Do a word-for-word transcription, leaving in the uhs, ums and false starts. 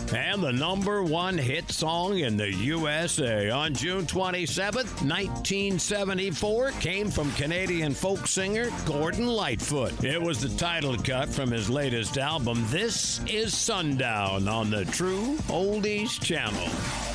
And the number one hit song in the U S A on June twenty-seventh, nineteen seventy-four came from Canadian folk singer Gordon Lightfoot. It was the title cut from his latest album, This Is Sundown, on the True Oldies Channel.